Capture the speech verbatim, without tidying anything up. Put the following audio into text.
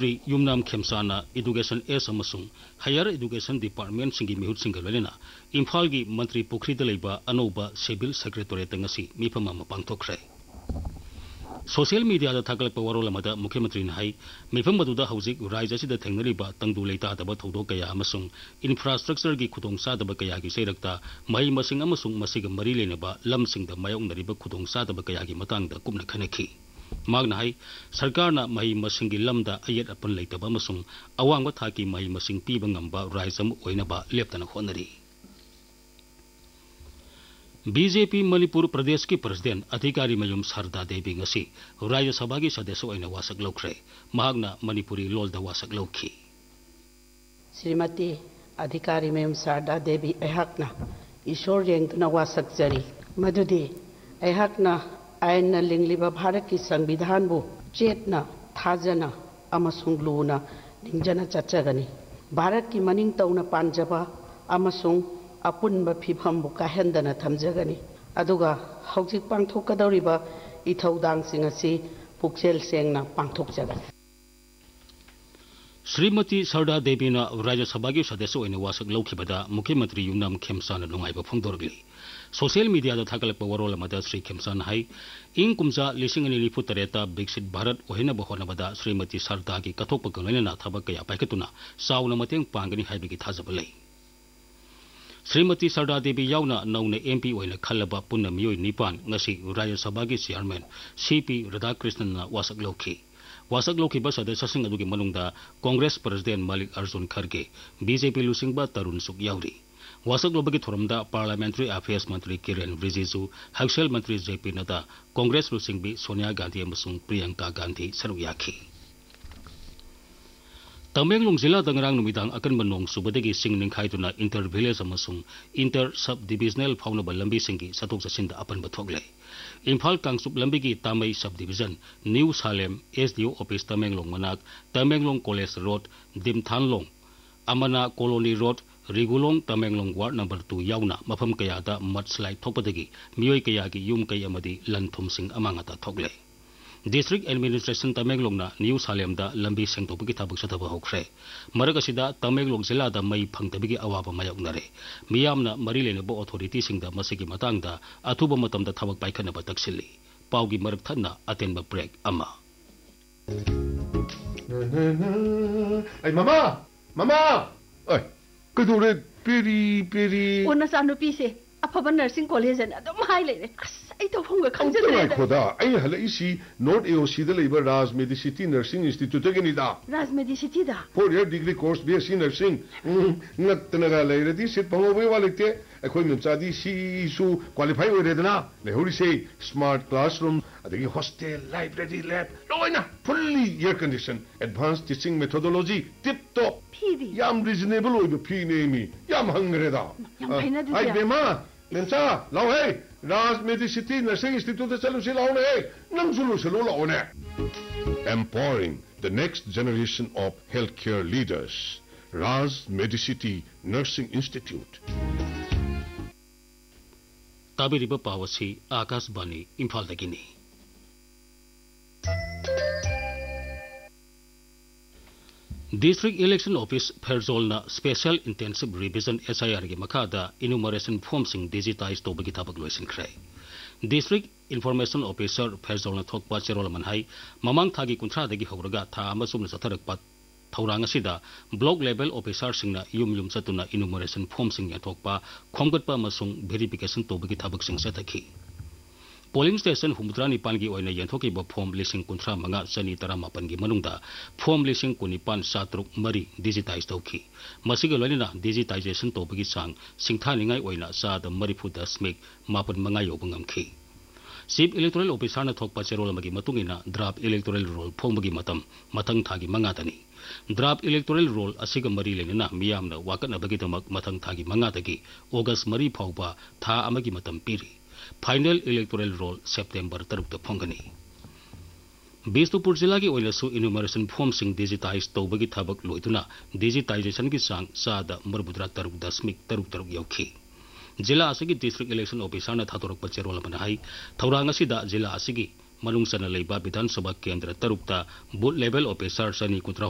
मंत्री Yumnam खेमसाना education S अमसुंग higher education department सिंगी मिहुत सिंग लोलेना इम्फाल की मंत्री पुखरी दलेबा अनोबा सिविल सेक्रेटरीट ngasi मिफम अमा पांगथोखरे सोशल मीडिया थागलप वरोल अमदा मुख्यमंत्री हाई मिफम मदुदा हौजिक राज्य असिदा थेंगनरिबा तंगदु लेतादबा थौदोक कया अमसुंग इंफ्रास्ट्रक्चर की खुदोंग सादबा कया की सेरक्ता मही मसिंग अमसुंग मसिग मरी लेनबा लमसिंगदा मायोंगनरिबा खुदोंग सादबा कया की मतंगदा कुमना खनखी मागना हाई सरकार ना मही मसिंगी लमदा अयत अपन लेतबा अमसुंग अवांग थाकी मही मसिंग पीबा ngamba राज्य अम ओइनबा लेप्तना होनरी बीजेपी मणिपुर प्रदेश की प्रेसिडेंट अधिकारी मयुम शारदा देवी ngasi राज्य सभा की सदस्य ओइना वासक लौख्रे महागना मणिपुरी लोलदा वासक लौखी श्रीमती अधिकारी मयुम शारदा देवी अहकना ईश्वर येंगतुना वासक जरी मधुदी अहकना आयन लिंगलिबा भारत की संविधान बु चेतना थाजना अमसुंग लूना निंजना चचगनी भारत की मनिंग तौना पांजबा अमसुंग अपुनबा फिफम बु काहेंदना थमजगनी अदुगा हौजिक पांगथोकदौरिबा इथौदांगसिंग असि पुक्सेल सेंगना पांगथोकजगनी श्रीमती शारदा देवी ना राज्य सभा की सदस्य ओइना वासक लौखिबदा मुख्यमंत्री युमनाम खेमसाना नुंगाइबा फोंदोरगली सोशल मीडिया दा थागलप वरोल अमदा श्री खेमसान हाई इंग कुमजा लिसिंग अनि निफु तरेता विकसित भारत ओहिना बहोनबदा श्रीमती शारदा की कथोप गंगलेना थबक कया पाइकतुना साउना मतेंग पांगनी हाइबगी थाजब लई श्रीमती शारदा देवी यावना नौने एमपी ओइना खल्लबा पुन्ना मियोय निपान ngasi राज्य सभा की चेयरमैन सीपी राधाकृष्णन वासक लौखी वासक लौखिबा सदस्यसिंग अदुगी मनुंगदा कांग्रेस प्रेसिडेंट मलिक अर्जुन खरगे बीजेपी लुसिंगबा तरुण सुक यावरी वासक लोबगी थोरमदा पार्लियामेंट्री अफेयर्स मंत्री किरेन रिजिजू हक्सेल मंत्री जेपी नड्डा कांग्रेस लुसिंगबी सोनिया गांधी अमसुंग प्रियंका गांधी सरुक याखी तमेंगलोंग जिला दंगरांग नुमिदांग अकनबा नोंग सुबदगी सिंग निंखाइतुना inter village अमसुंग inter sub divisional फाउनबा लंबी सिंगी सतोक ससिंदा अपनबा थोगले इम्फाल कांगसुप लंबी की तामई sub division new Salem SDO office Tamenglong मनाक तमेंगलोंग कॉलेज रोड दिमथानलोंग अमना colony road रिगुलोंग Tamenglong ward number two यावना मफम कयादा मडस्लाइड थोपदगी मियोय कयागी yum कई अमदी लंथुम सिंग अमांगता थोगले डिस्ट्रिक्ट एडमिनिस्ट्रेशन तमेंगलोंगना न्यू सालेमदा लंबी सेंगतोपगी थबक सथब होख्रे मरक असिदा तमेंगलोंग जिलादा मई फंगतबगी अवाबा मायोक्नरे मियामना मरी लेनबो अथॉरिटी सिंगदा मसिगी मतंगदा अथुब मतमदा थबक पाइखनबा तक्सिली पाउगी मरक थन्ना अतेनबा ब्रेक अमा आई मामा मामा ओय कदोरे पेरी पेरी ओना सानु पीसे अफब नर्सिंग कॉलेज न अदम हाई लेरे आई तो फंग खंजदरे खोदा आई हलइसी north AOC the labour Raj Medicity nursing institute के निदा राज मेडिसिटी दा four year degree course BSc nursing नतनगा लेरदी seat पंगोबे वालेते अखोय मचादी सीसु qualify होरेदना लेहोरी से smart classroom अदगी hostel library lab लोइना fully air condition advance teaching methodology tip top फीदी याम reasonable ओइबे फी नेमी याम हंगरेदा आई बेमा लेंसा लाओ है राज मेडिसिटी नर्सिंग इंस्टीट्यूट चलो से लाओ ने नम सुलो से लाओ ने empowering the next generation of healthcare leaders Raj Medicity Nursing Institute ताबिरिबा पावसी Akashvani Imphal दगिनी district election office फेरजोलना special intensive revision SIR की मखादा इनुमरेशन फॉर्म सिंग डिजिटाइज तौबगी थबक लोइसिनख्रे डिस्ट्रिक्ट इन्फॉर्मेशन ऑफिसर फेरजोलना थोकपा चेरोल मनहाई ममांग थागी कुंथ्रादगी हौरगा था अमसुम सथरकपा थौरांग असिदा block level officer सिंगना yum yum चतुना enumeration form सिंग याथोकपा खोमगतपा अमसुंग verification तौबगी थबक सिंग सथखी polling station हुमद्रा निपान की ओइना यंथोकीबा form लिसिंग कुंथ्रा मंगा चनी तरा मापन की मनुंगदा form लिसिंग कुनिपान सातरुक मरी digitise तौखी मसिग लोइना digitisation तौबगी सांग सिंथानिंगाई ओइना साद मरीफु दशमिक मापन मंगा योब ngamखी चीफ इलेक्टोरल ऑफिसर ना थोकपा चेरोल मगी मतुंगिना ड्राफ्ट इलेक्टोरल रोल फोंबगी मतम मथंग थागी मंगादनी ड्राफ्ट इलेक्टोरल रोल असिग मरी लेना मियामना वाकनबगी दमक मथंग थागी मंगादगी ऑगस्ट मरी फाउबा था अमगी मतम पीरी final electoral roll September तरुक फोंगनी Bishnupur जिला की ओइलसु इनुमरेशन फॉर्म सिंग डिजिटाइज तौबगी थबक लोइदुना डिजिटाइजेशन की सांग सादा मरबुद्रा तरुक दशमिक तरुक तरुक यौखी जिला असिगी डिस्ट्रिक्ट इलेक्शन ऑफिसर ना थादोरक चेरोल मनहाई थौरांग असिदा जिला असिगी मनुंग सना लेबा विधानसभा केंद्र तरुकता बूथ लेवल ऑफिसर सनी कुत्रा